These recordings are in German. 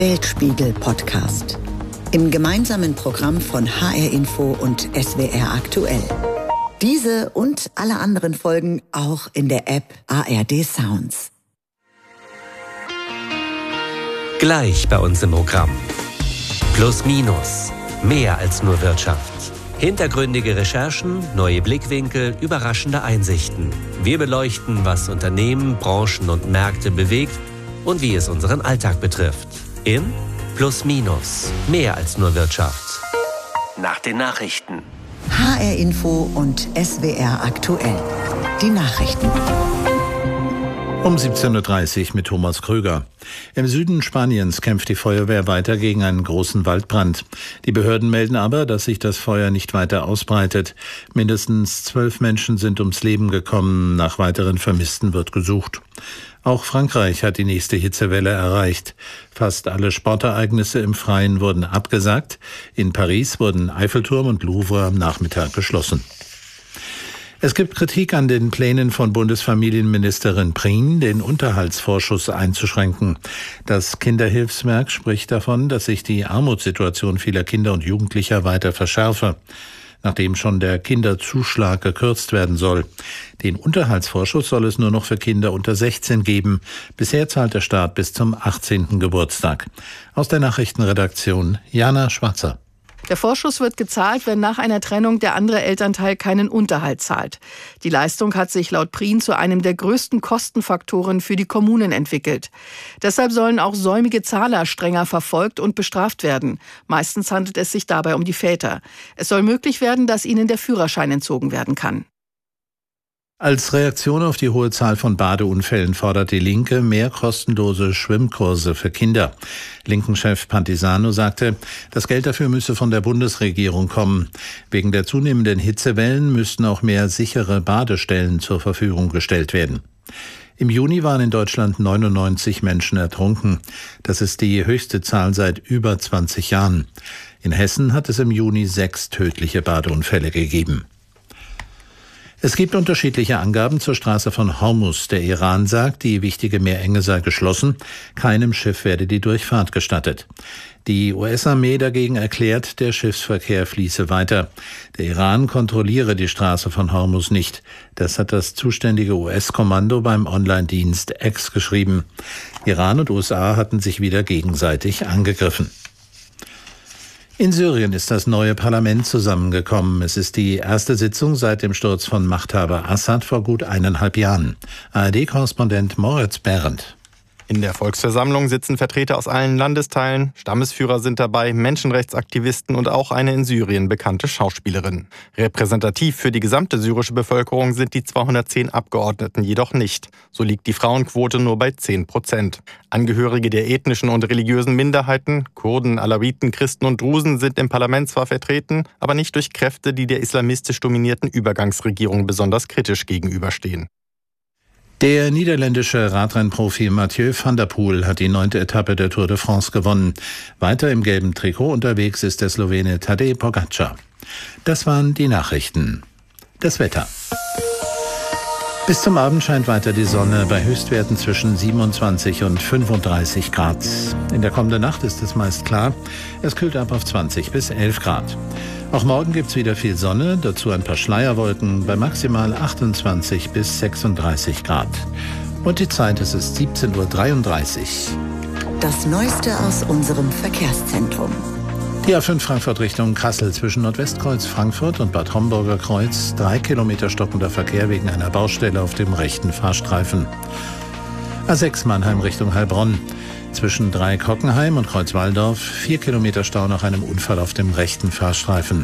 Weltspiegel Podcast. Im gemeinsamen Programm von HR Info und SWR Aktuell. Diese und alle anderen Folgen auch in der App ARD Sounds. Gleich bei uns im Programm. Plus Minus. Mehr als nur Wirtschaft. Hintergründige Recherchen, neue Blickwinkel, überraschende Einsichten. Wir beleuchten, was Unternehmen, Branchen und Märkte bewegt und wie es unseren Alltag betrifft. In Plus Minus. Mehr als nur Wirtschaft. Nach den Nachrichten. HR Info und SWR Aktuell. Die Nachrichten. Um 17.30 Uhr mit Thomas Kröger. Im Süden Spaniens kämpft die Feuerwehr weiter gegen einen großen Waldbrand. Die Behörden melden aber, dass sich das Feuer nicht weiter ausbreitet. Mindestens 12 Menschen sind ums Leben gekommen. Nach weiteren Vermissten wird gesucht. Auch Frankreich hat die nächste Hitzewelle erreicht. Fast alle Sportereignisse im Freien wurden abgesagt. In Paris wurden Eiffelturm und Louvre am Nachmittag geschlossen. Es gibt Kritik an den Plänen von Bundesfamilienministerin Prien, den Unterhaltsvorschuss einzuschränken. Das Kinderhilfswerk spricht davon, dass sich die Armutssituation vieler Kinder und Jugendlicher weiter verschärfe, nachdem schon der Kinderzuschlag gekürzt werden soll. Den Unterhaltsvorschuss soll es nur noch für Kinder unter 16 geben. Bisher zahlt der Staat bis zum 18. Geburtstag. Aus der Nachrichtenredaktion Jana Schwarzer. Der Vorschuss wird gezahlt, wenn nach einer Trennung der andere Elternteil keinen Unterhalt zahlt. Die Leistung hat sich laut Prien zu einem der größten Kostenfaktoren für die Kommunen entwickelt. Deshalb sollen auch säumige Zahler strenger verfolgt und bestraft werden. Meistens handelt es sich dabei um die Väter. Es soll möglich werden, dass ihnen der Führerschein entzogen werden kann. Als Reaktion auf die hohe Zahl von Badeunfällen fordert die Linke mehr kostenlose Schwimmkurse für Kinder. Linken-Chef Pantisano sagte, das Geld dafür müsse von der Bundesregierung kommen. Wegen der zunehmenden Hitzewellen müssten auch mehr sichere Badestellen zur Verfügung gestellt werden. Im Juni waren in Deutschland 99 Menschen ertrunken. Das ist die höchste Zahl seit über 20 Jahren. In Hessen hat es im Juni 6 tödliche Badeunfälle gegeben. Es gibt unterschiedliche Angaben zur Straße von Hormuz. Der Iran sagt, die wichtige Meerenge sei geschlossen. Keinem Schiff werde die Durchfahrt gestattet. Die US-Armee dagegen erklärt, der Schiffsverkehr fließe weiter. Der Iran kontrolliere die Straße von Hormuz nicht. Das hat das zuständige US-Kommando beim Online-Dienst X geschrieben. Iran und USA hatten sich wieder gegenseitig angegriffen. In Syrien ist das neue Parlament zusammengekommen. Es ist die erste Sitzung seit dem Sturz von Machthaber Assad vor gut 1,5 Jahren. ARD-Korrespondent Moritz Behrendt. In der Volksversammlung sitzen Vertreter aus allen Landesteilen, Stammesführer sind dabei, Menschenrechtsaktivisten und auch eine in Syrien bekannte Schauspielerin. Repräsentativ für die gesamte syrische Bevölkerung sind die 210 Abgeordneten jedoch nicht. So liegt die Frauenquote nur bei 10%. Angehörige der ethnischen und religiösen Minderheiten, Kurden, Alawiten, Christen und Drusen, sind im Parlament zwar vertreten, aber nicht durch Kräfte, die der islamistisch dominierten Übergangsregierung besonders kritisch gegenüberstehen. Der niederländische Radrennprofi Mathieu van der Poel hat die 9. Etappe der Tour de France gewonnen. Weiter im gelben Trikot unterwegs ist der Slowene Tadej Pogačar. Das waren die Nachrichten. Das Wetter. Bis zum Abend scheint weiter die Sonne bei Höchstwerten zwischen 27 und 35 Grad. In der kommenden Nacht ist es meist klar. Es kühlt ab auf 20 bis 11 Grad. Auch morgen gibt's wieder viel Sonne, dazu ein paar Schleierwolken bei maximal 28 bis 36 Grad. Und die Zeit ist 17.33 Uhr. Das Neueste aus unserem Verkehrszentrum. Die A5 Frankfurt Richtung Kassel zwischen Nordwestkreuz Frankfurt und Bad Homburger Kreuz. 3 Kilometer stockender Verkehr wegen einer Baustelle auf dem rechten Fahrstreifen. A6 Mannheim Richtung Heilbronn. Zwischen Dreieck-Hockenheim und Kreuzwaldorf 4 Kilometer Stau nach einem Unfall auf dem rechten Fahrstreifen.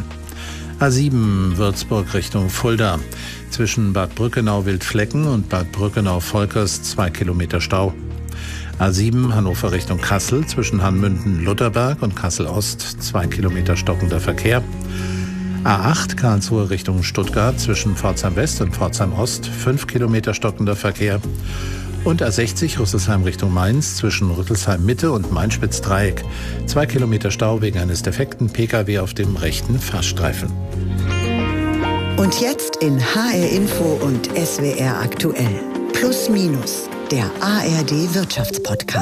A7 Würzburg Richtung Fulda. Zwischen Bad Brückenau-Wildflecken und Bad Brückenau-Volkers 2 Kilometer Stau. A7 Hannover Richtung Kassel zwischen Hanmünden-Lutherberg und Kassel-Ost 2 Kilometer stockender Verkehr. A8 Karlsruhe Richtung Stuttgart zwischen Pforzheim West und Pforzheim Ost 5 Kilometer stockender Verkehr. Und A60 Rüsselsheim Richtung Mainz zwischen Rüsselsheim Mitte und Main-Spitz-Dreieck 2 Kilometer Stau wegen eines defekten Pkw auf dem rechten Fahrstreifen. Und jetzt in HR Info und SWR Aktuell. Plus Minus, der ARD Wirtschaftspodcast.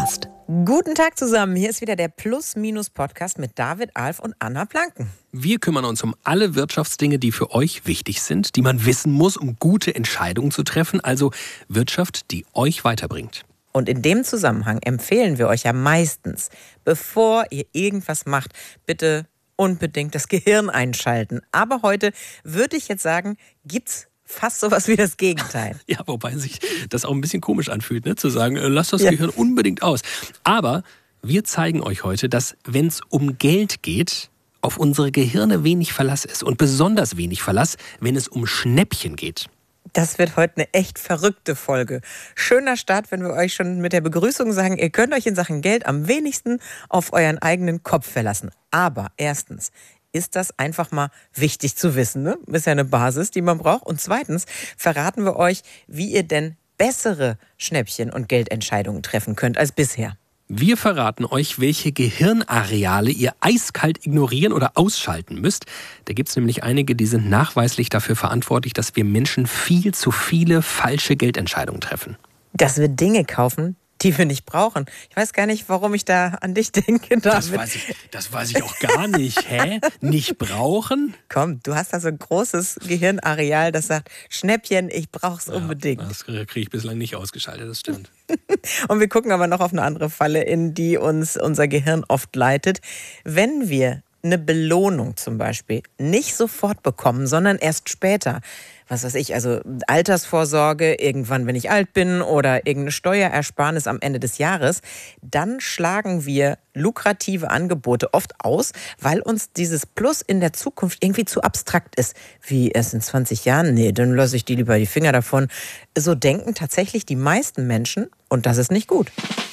Guten Tag zusammen, hier ist wieder der Plus-Minus-Podcast mit David Alf und Anna Planken. Wir kümmern uns um alle Wirtschaftsdinge, die für euch wichtig sind, die man wissen muss, um gute Entscheidungen zu treffen, also Wirtschaft, die euch weiterbringt. Und in dem Zusammenhang empfehlen wir euch ja meistens, bevor ihr irgendwas macht, bitte unbedingt das Gehirn einschalten. Aber heute würde ich jetzt sagen, gibt's fast sowas wie das Gegenteil. Ja, wobei sich das auch ein bisschen komisch anfühlt, ne? Zu sagen, lasst das Gehirn unbedingt aus. Aber wir zeigen euch heute, dass, wenn es um Geld geht, auf unsere Gehirne wenig Verlass ist. Und besonders wenig Verlass, wenn es um Schnäppchen geht. Das wird heute eine echt verrückte Folge. Schöner Start, wenn wir euch schon mit der Begrüßung sagen, ihr könnt euch in Sachen Geld am wenigsten auf euren eigenen Kopf verlassen. Aber erstens ist das einfach mal wichtig zu wissen, ne? Ist ja eine Basis, die man braucht. Und zweitens verraten wir euch, wie ihr denn bessere Schnäppchen- und Geldentscheidungen treffen könnt als bisher. Wir verraten euch, welche Gehirnareale ihr eiskalt ignorieren oder ausschalten müsst. Da gibt es nämlich einige, die sind nachweislich dafür verantwortlich, dass wir Menschen viel zu viele falsche Geldentscheidungen treffen. Dass wir Dinge kaufen, die wir nicht brauchen. Ich weiß gar nicht, warum ich da an dich denke, David. Das weiß ich auch gar nicht. Hä? Nicht brauchen? Komm, du hast da so ein großes Gehirnareal, das sagt, Schnäppchen, ich brauch's unbedingt. Das kriege ich bislang nicht ausgeschaltet, das stimmt. Und wir gucken aber noch auf eine andere Falle, in die uns unser Gehirn oft leitet. Wenn wir eine Belohnung zum Beispiel nicht sofort bekommen, sondern erst später, was weiß ich, also Altersvorsorge, irgendwann, wenn ich alt bin oder irgendeine Steuerersparnis am Ende des Jahres, dann schlagen wir lukrative Angebote oft aus, weil uns dieses Plus in der Zukunft irgendwie zu abstrakt ist. Wie erst in 20 Jahren? Nee, dann lasse ich die lieber die Finger davon. So denken tatsächlich die meisten Menschen und das ist nicht gut.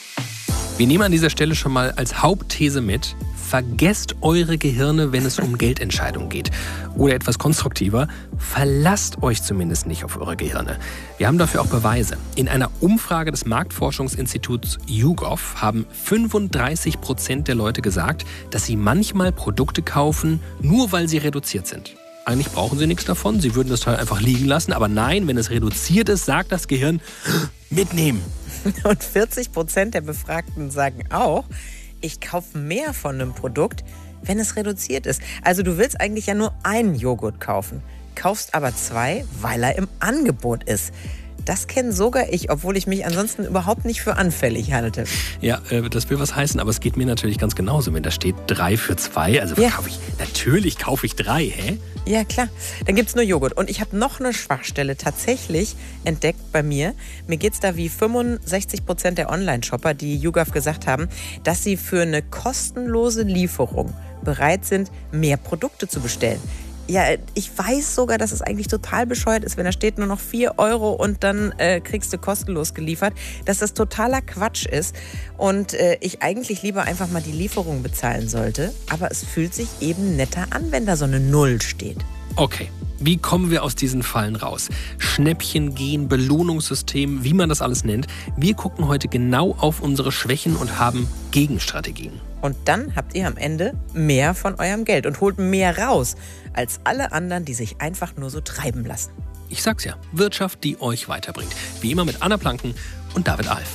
Wir nehmen an dieser Stelle schon mal als Hauptthese mit: Vergesst eure Gehirne, wenn es um Geldentscheidungen geht. Oder etwas konstruktiver, verlasst euch zumindest nicht auf eure Gehirne. Wir haben dafür auch Beweise. In einer Umfrage des Marktforschungsinstituts YouGov haben 35% der Leute gesagt, dass sie manchmal Produkte kaufen, nur weil sie reduziert sind. Eigentlich brauchen sie nichts davon, sie würden das Teil einfach liegen lassen. Aber nein, wenn es reduziert ist, sagt das Gehirn, mitnehmen. Und 40% der Befragten sagen auch, ich kaufe mehr von einem Produkt, wenn es reduziert ist. Also du willst eigentlich ja nur einen Joghurt kaufen, kaufst aber 2, weil er im Angebot ist. Das kenne sogar ich, obwohl ich mich ansonsten überhaupt nicht für anfällig halte. Ja, das will was heißen, aber es geht mir natürlich ganz genauso. Wenn da steht 3 für 2, also natürlich kaufe ich 3, hä? Ja, klar. Dann gibt's nur Joghurt. Und ich habe noch eine Schwachstelle tatsächlich entdeckt bei mir. Mir geht's da wie 65% der Online-Shopper, die YouGov gesagt haben, dass sie für eine kostenlose Lieferung bereit sind, mehr Produkte zu bestellen. Ja, ich weiß sogar, dass es eigentlich total bescheuert ist, wenn da steht nur noch 4 € und dann kriegst du kostenlos geliefert, dass das totaler Quatsch ist und ich eigentlich lieber einfach mal die Lieferung bezahlen sollte. Aber es fühlt sich eben netter an, wenn da so eine 0 steht. Okay, wie kommen wir aus diesen Fallen raus? Schnäppchen gehen, Belohnungssystem, wie man das alles nennt. Wir gucken heute genau auf unsere Schwächen und haben Gegenstrategien. Und dann habt ihr am Ende mehr von eurem Geld und holt mehr raus als alle anderen, die sich einfach nur so treiben lassen. Ich sag's ja, Wirtschaft, die euch weiterbringt. Wie immer mit Anna Planken und David Alf.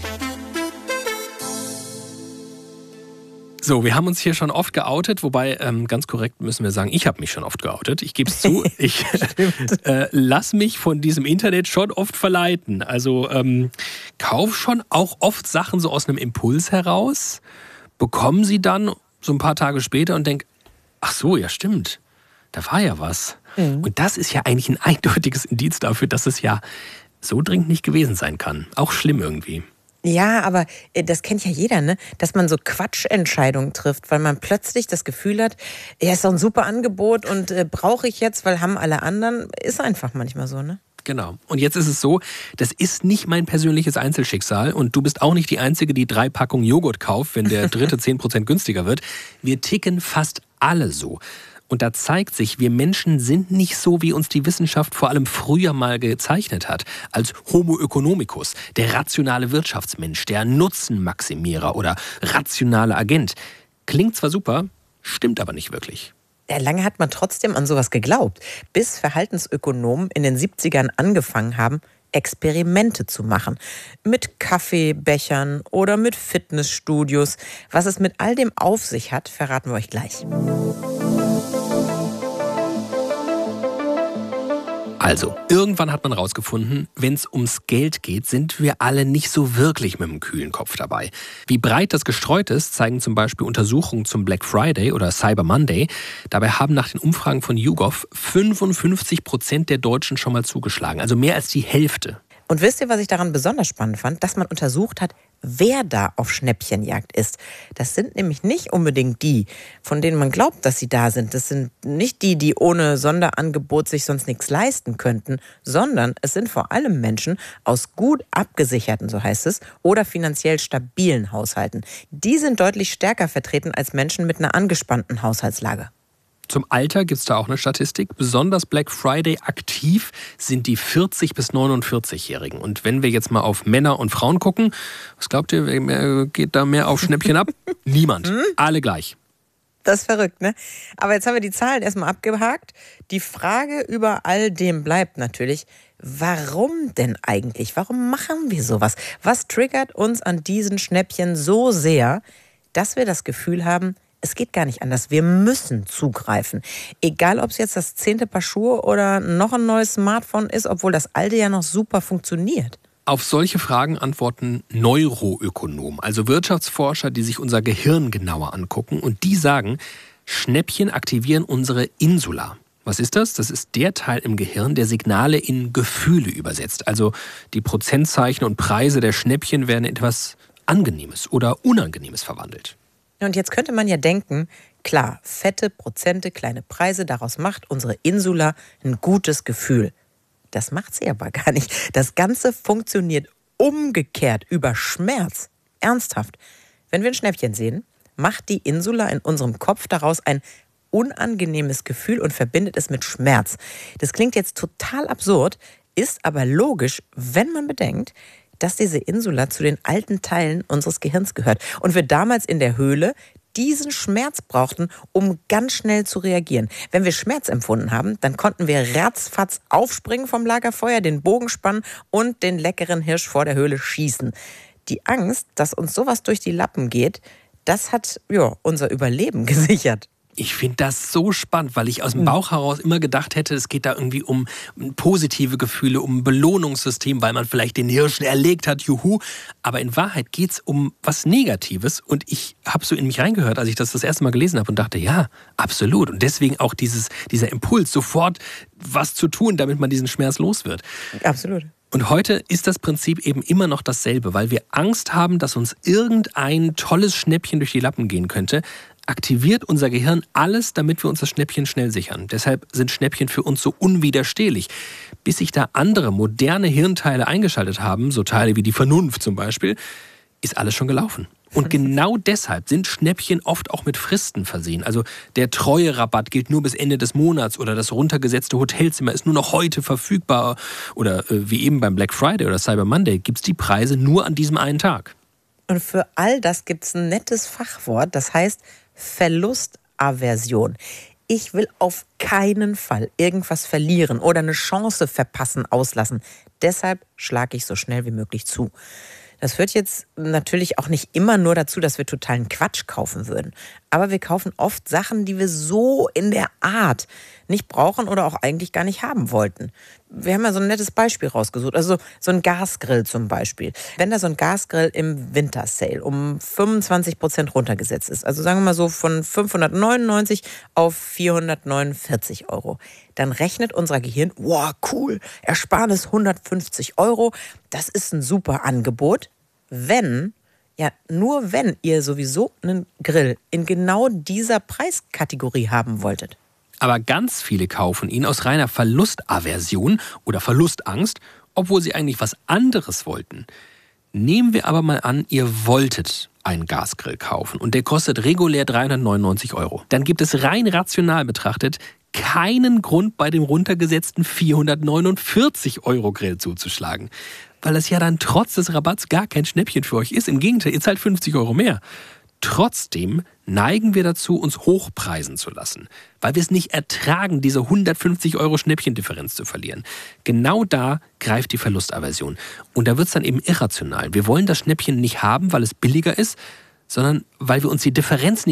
So, wir haben uns hier schon oft geoutet, wobei ganz korrekt müssen wir sagen, ich habe mich schon oft geoutet. Ich gebe es zu, ich lass mich von diesem Internet schon oft verleiten. Also kauf schon auch oft Sachen so aus einem Impuls heraus, bekommen sie dann so ein paar Tage später und denk, ach so, ja stimmt, da war ja was. Mhm. Und das ist ja eigentlich ein eindeutiges Indiz dafür, dass es ja so dringend nicht gewesen sein kann. Auch schlimm irgendwie. Ja, aber das kennt ja jeder, ne? Dass man so Quatschentscheidungen trifft, weil man plötzlich das Gefühl hat, ja, ist doch ein super Angebot und brauche ich jetzt, weil haben alle anderen. Ist einfach manchmal so, ne? Genau. Und jetzt ist es so, das ist nicht mein persönliches Einzelschicksal und du bist auch nicht die Einzige, die 3 Packungen Joghurt kauft, wenn der dritte 10% günstiger wird. Wir ticken fast alle so. Und da zeigt sich, wir Menschen sind nicht so, wie uns die Wissenschaft vor allem früher mal gezeichnet hat. Als Homo economicus, der rationale Wirtschaftsmensch, der Nutzenmaximierer oder rationale Agent. Klingt zwar super, stimmt aber nicht wirklich. Ja, lange hat man trotzdem an sowas geglaubt, bis Verhaltensökonomen in den 70ern angefangen haben, Experimente zu machen. Mit Kaffeebechern oder mit Fitnessstudios. Was es mit all dem auf sich hat, verraten wir euch gleich. Also, irgendwann hat man rausgefunden, wenn es ums Geld geht, sind wir alle nicht so wirklich mit einem kühlen Kopf dabei. Wie breit das gestreut ist, zeigen zum Beispiel Untersuchungen zum Black Friday oder Cyber Monday. Dabei haben nach den Umfragen von YouGov 55% der Deutschen schon mal zugeschlagen, also mehr als die Hälfte. Und wisst ihr, was ich daran besonders spannend fand? Dass man untersucht hat, wer da auf Schnäppchenjagd ist. Das sind nämlich nicht unbedingt die, von denen man glaubt, dass sie da sind. Das sind nicht die, die ohne Sonderangebot sich sonst nichts leisten könnten, sondern es sind vor allem Menschen aus gut abgesicherten, so heißt es, oder finanziell stabilen Haushalten. Die sind deutlich stärker vertreten als Menschen mit einer angespannten Haushaltslage. Zum Alter gibt es da auch eine Statistik. Besonders Black Friday aktiv sind die 40- bis 49-Jährigen. Und wenn wir jetzt mal auf Männer und Frauen gucken, was glaubt ihr, wer geht da mehr auf Schnäppchen ab? Niemand. Alle gleich. Das ist verrückt, ne? Aber jetzt haben wir die Zahlen erstmal abgehakt. Die Frage über all dem bleibt natürlich, warum denn eigentlich? Warum machen wir sowas? Was triggert uns an diesen Schnäppchen so sehr, dass wir das Gefühl haben, es geht gar nicht anders. Wir müssen zugreifen. Egal, ob es jetzt das 10. Paar Schuhe oder noch ein neues Smartphone ist, obwohl das alte ja noch super funktioniert. Auf solche Fragen antworten Neuroökonomen, also Wirtschaftsforscher, die sich unser Gehirn genauer angucken. Und die sagen, Schnäppchen aktivieren unsere Insula. Was ist das? Das ist der Teil im Gehirn, der Signale in Gefühle übersetzt. Also die Prozentzeichen und Preise der Schnäppchen werden in etwas Angenehmes oder Unangenehmes verwandelt. Und jetzt könnte man ja denken, klar, fette Prozente, kleine Preise, daraus macht unsere Insula ein gutes Gefühl. Das macht sie aber gar nicht. Das Ganze funktioniert umgekehrt über Schmerz. Ernsthaft. Wenn wir ein Schnäppchen sehen, macht die Insula in unserem Kopf daraus ein unangenehmes Gefühl und verbindet es mit Schmerz. Das klingt jetzt total absurd, ist aber logisch, wenn man bedenkt, dass diese Insula zu den alten Teilen unseres Gehirns gehört und wir damals in der Höhle diesen Schmerz brauchten, um ganz schnell zu reagieren. Wenn wir Schmerz empfunden haben, dann konnten wir ratzfatz aufspringen vom Lagerfeuer, den Bogen spannen und den leckeren Hirsch vor der Höhle schießen. Die Angst, dass uns sowas durch die Lappen geht, das hat unser Überleben gesichert. Ich finde das so spannend, weil ich aus dem Bauch heraus immer gedacht hätte, es geht da irgendwie um positive Gefühle, um ein Belohnungssystem, weil man vielleicht den Hirschen erlegt hat, juhu. Aber in Wahrheit geht es um was Negatives. Und ich habe so in mich reingehört, als ich das erste Mal gelesen habe und dachte, ja, absolut. Und deswegen auch dieser Impuls, sofort was zu tun, damit man diesen Schmerz los wird. Absolut. Und heute ist das Prinzip eben immer noch dasselbe, weil wir Angst haben, dass uns irgendein tolles Schnäppchen durch die Lappen gehen könnte, aktiviert unser Gehirn alles, damit wir uns das Schnäppchen schnell sichern. Deshalb sind Schnäppchen für uns so unwiderstehlich. Bis sich da andere, moderne Hirnteile eingeschaltet haben, so Teile wie die Vernunft zum Beispiel, ist alles schon gelaufen. Und genau deshalb sind Schnäppchen oft auch mit Fristen versehen. Also der Treuerabatt gilt nur bis Ende des Monats oder das runtergesetzte Hotelzimmer ist nur noch heute verfügbar. Oder wie eben beim Black Friday oder Cyber Monday gibt es die Preise nur an diesem einen Tag. Und für all das gibt es ein nettes Fachwort, das heißt Verlustaversion. Ich will auf keinen Fall irgendwas verlieren oder eine Chance verpassen, auslassen. Deshalb schlage ich so schnell wie möglich zu. Das führt jetzt natürlich auch nicht immer nur dazu, dass wir totalen Quatsch kaufen würden. Aber wir kaufen oft Sachen, die wir so in der Art nicht brauchen oder auch eigentlich gar nicht haben wollten. Wir haben ja so ein nettes Beispiel rausgesucht. Also so ein Gasgrill zum Beispiel. Wenn da so ein Gasgrill im Wintersale um 25% runtergesetzt ist, also sagen wir mal so von 599 auf 449 €, dann rechnet unser Gehirn, wow, cool, Ersparnis 150 €, das ist ein super Angebot. Nur wenn ihr sowieso einen Grill in genau dieser Preiskategorie haben wolltet. Aber ganz viele kaufen ihn aus reiner Verlustaversion oder Verlustangst, obwohl sie eigentlich was anderes wollten. Nehmen wir aber mal an, ihr wolltet einen Gasgrill kaufen und der kostet regulär 399 €. Dann gibt es rein rational betrachtet keinen Grund, bei dem runtergesetzten 449 € Grill zuzuschlagen. Weil das ja dann trotz des Rabatts gar kein Schnäppchen für euch ist. Im Gegenteil, ihr zahlt 50 € mehr. Trotzdem neigen wir dazu, uns hochpreisen zu lassen, weil wir es nicht ertragen, diese 150 € Schnäppchendifferenz zu verlieren. Genau da greift die Verlustaversion. Und da wird es dann eben irrational. Wir wollen das Schnäppchen nicht haben, weil es billiger ist, sondern weil wir uns die Differenz nicht